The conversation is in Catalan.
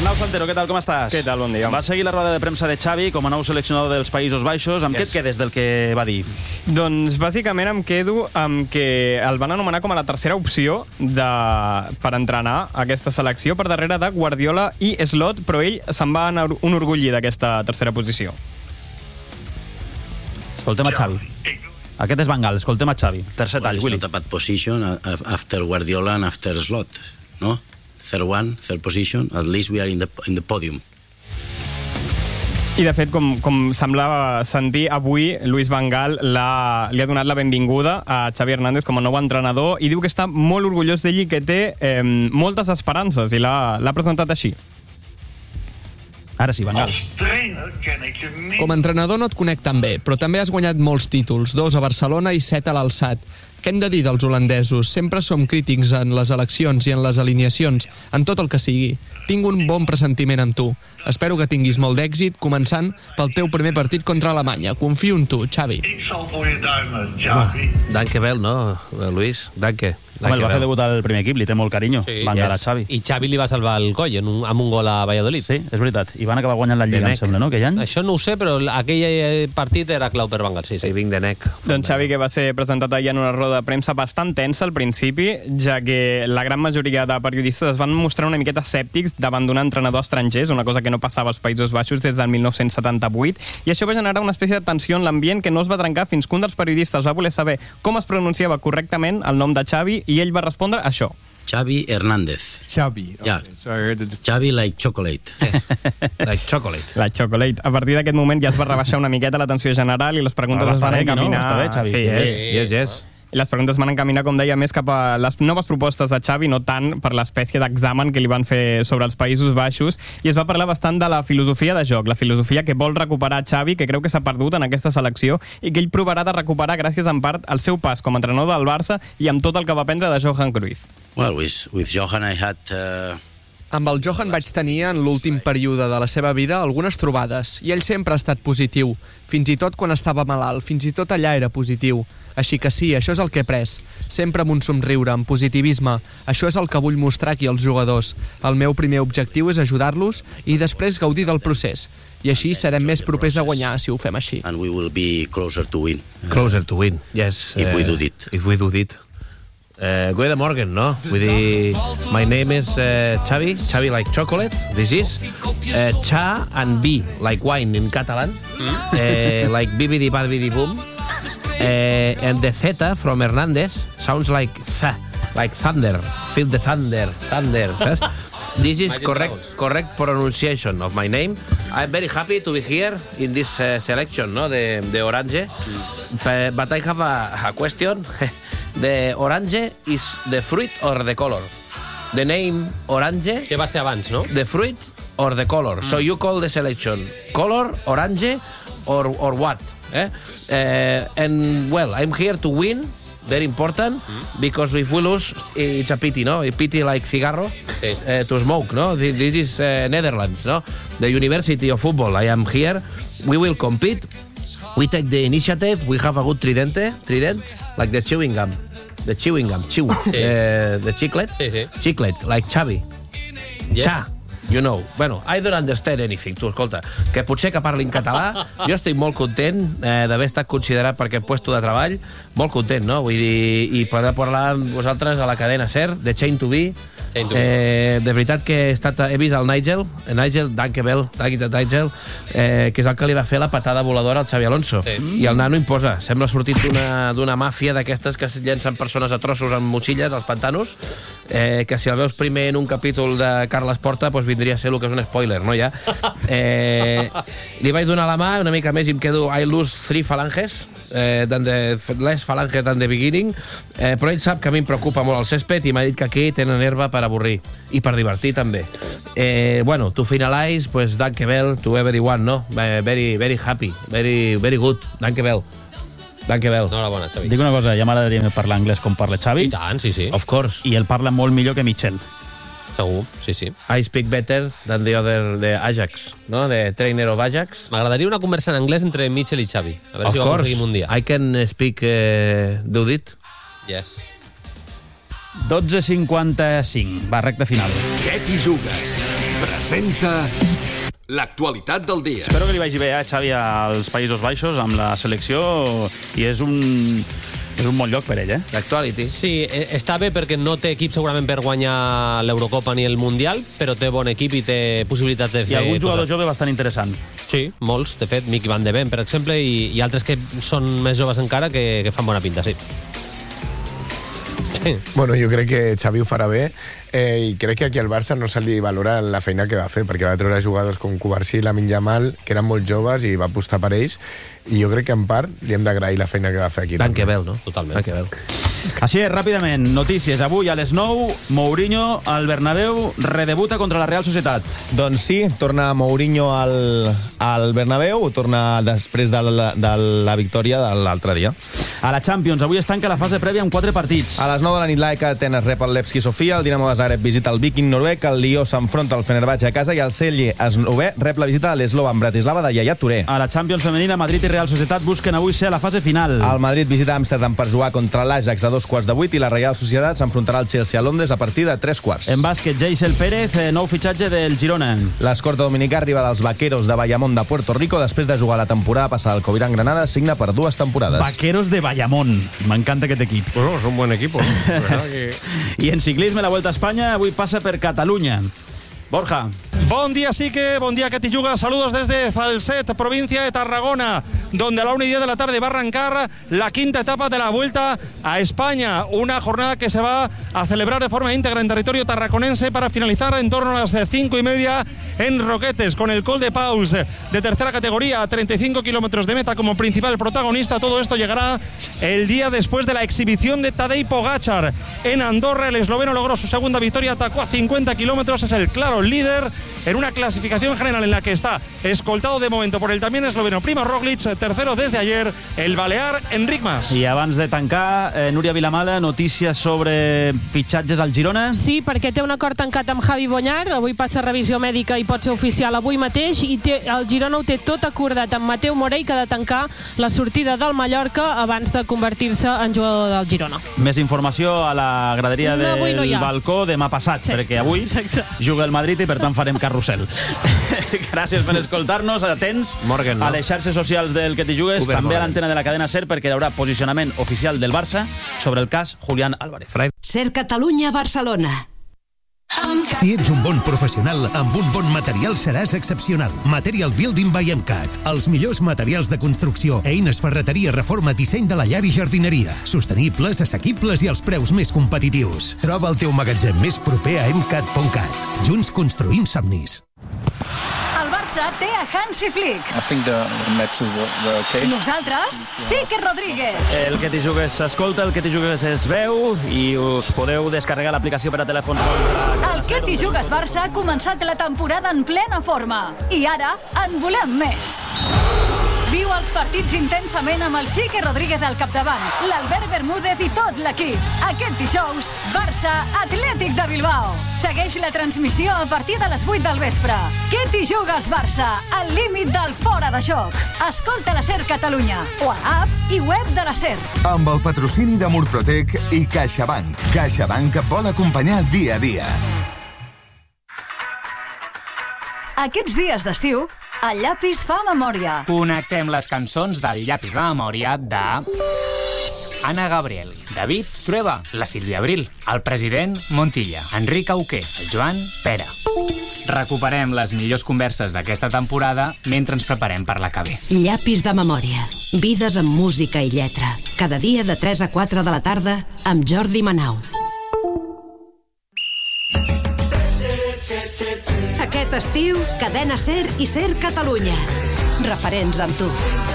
Arnau Santero, què tal, com estàs? Què tal, bon dia. Va seguir la roda de premsa de Xavi com a nou seleccionador dels Països Baixos. Amb què et quedes del que va dir? Doncs bàsicament em quedo amb que el van anomenar com a la tercera opció per entrenar aquesta selecció per darrere de Guardiola i Slot, però ell se'n va enorgullir d'aquesta tercera posició. Escoltem a Xavi. Aquest és Van Gaal, escoltem a Xavi. Tercer tall, Willy. It's not a bad position after Guardiola and after Slot, no? Third one, third position, at least we are in the podium. I de fet, com semblava sentir, avui Luis Van Gaal li ha donat la benvinguda a Xavi Hernández com a nou entrenador i diu que està molt orgullós d'ell i que té moltes esperances i l'ha presentat així. Ara sí, Van Gaal. Com a entrenador no et conec tan bé, però també has guanyat molts títols, 2 a Barcelona i 7 a l'Alçat. Què hem de dir dels holandesos? Sempre som crítics en les eleccions i en les alineacions, en tot el que sigui. Tinc un bon pressentiment amb tu. Espero que tinguis molt d'èxit, començant pel teu primer partit contra Alemanya. Confio en tu, Xavi. Danke Bell, no, Luis? Danke. Home, el va fer debutar el primer equip, li té molt carinyo. Van Gaal a Xavi. I Xavi li va salvar el coll amb un gol a Valladolid. Sí, és veritat. I van acabar guanyant la Lliga, em sembla, no? Aquell any? Això no ho sé, però aquell partit era clau per Van Gaal, sí. Vinc de nec. Doncs Xavi, que va ser presentat ahir en una roda de premsa bastant tensa al principi, ja que la gran majoria de periodistes es van mostrar una miqueta escèptics davant d'un entrenador estranger, una cosa que no passava als Països Baixos des del 1978, i això va generar una espècie de tensió en l'ambient que no es va trencar fins que un dels periodistes va voler saber com es pronunciava correctament el nom de Xavi i ell va respondre això. Xavi Hernández. Xavi. Yeah. Okay. So I heard the Xavi like chocolate. Like chocolate. Like chocolate. A partir d'aquest moment ja es va rebaixar una miqueta la tensió general i les preguntes es van encaminar... Està bé, Xavi. Sí, Yes. I les preguntes van encaminar, com deia, més cap a les noves propostes de Xavi, no tant per l'espècie d'examen que li van fer sobre els Països Baixos, i es va parlar bastant de la filosofia de joc, la filosofia que vol recuperar Xavi, que creu que s'ha perdut en aquesta selecció i que ell provarà de recuperar gràcies en part al seu pas com a entrenador del Barça i amb tot el que va aprendre de Johan Cruyff. Well, with Johan I had... Amb el Johan vaig tenir en l'últim període de la seva vida algunes trobades, i ell sempre ha estat positiu, fins i tot quan estava malalt, fins i tot allà era positiu. Així que sí, això és el que he pres. Sempre amb un somriure, amb positivisme. Això és el que vull mostrar aquí als jugadors. El meu primer objectiu és ajudar-los i després gaudir del procés. I així serem més propers a guanyar si ho fem així. And we will be closer to win. Closer to win, yes. If we do it. If we do it. Goedemorgen, no? Vull dir, my name is Xavi like chocolate, this is. Cha and B, like wine in Catalan. Like bibidi babidi boom. And the Zeta from Hernández sounds like thunder. Feel the thunder, saps? This is correct pronunciation of my name. I'm very happy to be here in this selection, no, de Orange. But I have a question. The orange is the fruit or the color? The name orange... Què va ser abans, no? The fruit or the color? So you call the selection color, orange, or what? And, well, I'm here to win, very important, because if we lose, it's a pity, no? A pity like cigarro to smoke, no? This is Netherlands, no? The University of Football. I am here. We will compete. We take the initiative. We have a good trident, like the chewing gum. The chiclet. Sí. Chiclet, like Xavi. Yes. Cha. You know. Bueno, I don't understand anything, tu, escolta. Que potser que parli en català. Jo estic molt content d'haver estat considerat per aquest puesto de treball. Molt content, no? Vull dir, i poder parlar amb vosaltres a la cadena SER, de Chain to Be. De veritat que he vist el Nigel, Danke Bell, Nigel, que és el que li va fer la patada voladora al Xavi Alonso. I el nano imposa. Sembla sortit d'una màfia d'aquestes que llencen persones a trossos amb motxilles als pantanos, que si el veus primer en un capítol de Carles Porta, doncs vindria a ser el que és un spoiler, no, ja? Li vaig donar la mà, una mica més, i em quedo I lose 3 falanges, less falanges than the beginning, però ell sap que a mi em preocupa molt el césped i m'ha dit que aquí tenen herba per avorrir i per divertir també. Bueno, to finalize, pues Danke Bell to everyone, no? Very, very happy, very, very good. Danke Bell. Enhorabona, Xavi. Dic una cosa, ja m'agradaria parlar anglès com parla Xavi. I tant, sí. Of course. I ell parla molt millor que Michel. Segur, sí. I speak better than the Ajax, no? The trainer of Ajax. M'agradaria una conversa en anglès entre Mitchell i Xavi. A veure si ho aconseguim un dia. I can speak do it. Yes. 12:55. Va, recta final. Què t'hi jugues? Presenta l'actualitat del dia. Espero que li vagi bé, Xavi, als Països Baixos amb la selecció, i és un bon lloc per ell, L'actuality. Sí, està bé perquè no té equip segurament per guanyar l'Eurocopa ni el Mundial, però té bon equip i té possibilitats de fer... I algun jugador coses. jove bastant interessant. Sí, molts, de fet, Miqui Van de Ven, per exemple, i altres que són més joves encara que fan bona pinta, sí. Bueno, jo crec que Xavi ho farà bé, i crec que aquí al Barça no se li valora la feina que va fer, perquè va treure jugadors com Cubarsí i Lamine Yamal, que eren molt joves, i va apostar per ells, i jo crec que en part li hem d'agrair la feina que va fer aquí. Banquebel, no? Totalment. Banquebel. Així és, ràpidament, notícies. Avui a les 9, Mourinho al Bernabéu redebuta contra la Real Societat. Doncs sí, torna Mourinho al Bernabéu, torna després de la victòria de l'altre dia. A la Champions, avui es tanca la fase prèvia amb 4 partits. A les 9 de la nit, l'AEK Atenes rep el Levski Sofia, el Dinamo de Zagreb visita el Viking noruec, el Lió s'enfronta al Fenerbahçe a casa i el Celje eslovè rep la visita de l'Eslova en Bratislava de Yaya Touré. A la Champions femenina, Madrid i Real Societat busquen avui ser a la fase final. El Madrid visita Amsterdam per jugar contra l'Ajax a 7:15 i la Real Societat s'enfrontarà al Chelsea a Londres a partir de 3:15. En bàsquet, Geisel Pérez, nou fitxatge del Girona. L'escorta dominicà arriba dels Vaqueros de Bayamón de Puerto Rico després de jugar la temporada passada al Covirán Granada, signa per 2 temporades. Vaqueros de Bayamón. M'encanta aquest equip. Bueno, és un bon equip. I en ciclisme, la Vuelta a España avui passa per Catalunya. Borja. Buen día, Sique, buen día, Katy Yuga. Saludos desde Falset, provincia de Tarragona, donde a la 1:10 de la tarde va a arrancar la quinta etapa de la Vuelta a España. Una jornada que se va a celebrar de forma íntegra en territorio tarraconense para finalizar en torno a las 5:30 en Roquetes, con el Col de Pauls de tercera categoría a 35 kilómetros de meta como principal protagonista. Todo esto llegará el día después de la exhibición de Tadej Pogačar en Andorra. El esloveno logró su segunda victoria, atacó a 50 kilómetros, es el claro líder en una clasificación general en la que está escoltado de momento por el también esloveno Primož Roglic, tercero desde ayer el balear Enric Mas. I abans de tancar, Núria Vilamala, notícies sobre fitxatges al Girona? Sí, perquè té un acord tancat amb Javi Bonyar, avui passa revisió mèdica i pot ser oficial avui mateix, i el Girona ho té tot acordat amb Mateu Morey, que ha de tancar la sortida del Mallorca abans de convertir-se en jugador del Girona. Més informació a la graderia del balcó demà passat, perquè avui juga el Madrid i per tant farem carrusel. Gràcies per escoltar-nos, atents Morgan, a les xarxes socials del Que t'hi jugues, també a l'antena de la cadena SER, perquè hi haurà posicionament oficial del Barça sobre el cas Julián Álvarez. SER Catalunya Barcelona. Si ets un bon professional, amb un bon material seràs excepcional. Material Building by MCAT. Els millors materials de construcció, eines, ferreteria, reforma, disseny de la llar i jardineria. Sostenibles, assequibles i als preus més competitius. Troba el teu magatzem més proper a MCAT.cat. Junts construïm somnis. El Barça té a Hansi Flick. I think the matches were okay. Nosaltres, Sique Rodríguez. El Que t'hi jugues s'escolta, el Que t'hi jugues es veu i us podeu descarregar l'aplicació per a telèfon. El Que t'hi jugues Barça ha començat la temporada en plena forma. I ara en volem més. Viu els partits intensament amb el Sique Rodríguez al capdavant, l'Albert Bermúdez i tot l'equip. Aquest dijous, Barça Atlètic de Bilbao. Segueix la transmissió a partir de les 8 del vespre. Que t'hi jugues, Barça? Al límit del fora de joc. Escolta la SER Catalunya, o a l'app i web de la SER. Amb el patrocini de Murprotec i CaixaBank. CaixaBank et vol acompanyar dia a dia. Aquests dies d'estiu, el llapis fa memòria. Connectem les cançons del llapis de memòria de Anna Gabriel, David Trueba, la Sílvia Abril, el president Montilla, Enric Auqué, el Joan Pera. Recuperem les millors converses d'aquesta temporada mentre ens preparem per la que ve. Llapis de memòria. Vides amb música i lletra. Cada dia de 3 a 4 de la tarda amb Jordi Manau. Aquest estiu, Cadena SER i SER Catalunya. Referents amb tu.